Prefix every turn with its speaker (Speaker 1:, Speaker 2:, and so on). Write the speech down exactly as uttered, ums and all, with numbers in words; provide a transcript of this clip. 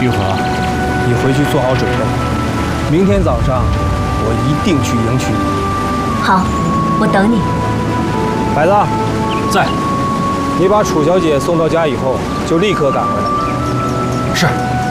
Speaker 1: 玉和，
Speaker 2: 你回去做好准备，明天早上我一定去迎娶你。
Speaker 3: 好，我等你。
Speaker 2: 白子，
Speaker 1: 在。
Speaker 2: 你把楚小姐送到家以后，就立刻赶回来。
Speaker 1: 是。